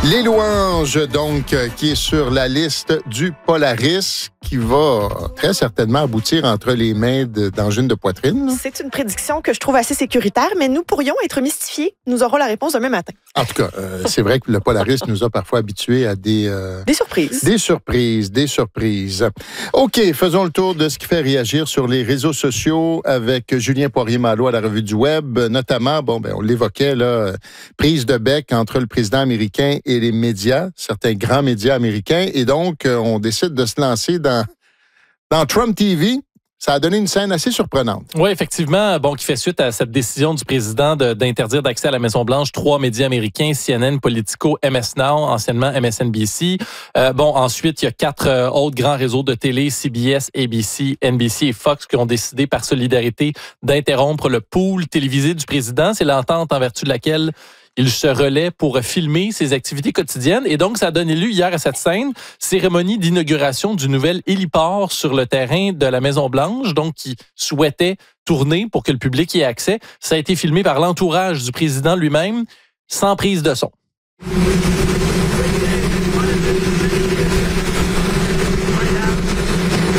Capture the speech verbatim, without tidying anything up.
Les louanges, donc, euh, qui est sur la liste du Polaris, qui va très certainement aboutir entre les mains de, d'Angine de poitrine. Là. C'est une prédiction que je trouve assez sécuritaire, mais nous pourrions être mystifiés. Nous aurons la réponse demain matin. En tout cas, euh, c'est vrai que le Polaris nous a parfois habitués à des... Euh, des surprises. Des surprises, des surprises. OK, faisons le tour de ce qui fait réagir sur les réseaux sociaux avec Julien Poirier-Malo à la Revue du Web. Notamment, bon, ben, on l'évoquait, là, prise de bec entre le président américain et les médias, certains grands médias américains. Et donc, on décide de se lancer dans, dans Trump T V. Ça a donné une scène assez surprenante. Oui, effectivement, bon, qui fait suite à cette décision du président de, d'interdire d'accès à la Maison-Blanche trois médias américains, C N N, Politico, M S Now, anciennement M S N B C. Euh, bon, ensuite, il y a quatre euh, autres grands réseaux de télé, C B S, A B C, N B C et Fox, qui ont décidé par solidarité d'interrompre le pool télévisé du président. C'est l'entente en vertu de laquelle il se relaie pour filmer ses activités quotidiennes. Et donc, ça a donné lieu hier à cette scène, cérémonie d'inauguration du nouvel héliport sur le terrain de la Maison-Blanche, donc qui souhaitait tourner pour que le public y ait accès. Ça a été filmé par l'entourage du président lui-même, sans prise de son.